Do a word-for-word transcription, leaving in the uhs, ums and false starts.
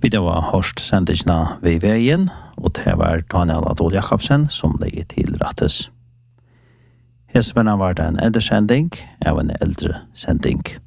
Vi det var hørst sendisna ved veien, og det var Daniel Adol Jakobsen som ble til rattes. Hesverna var det en eldre sending av en eldre sending.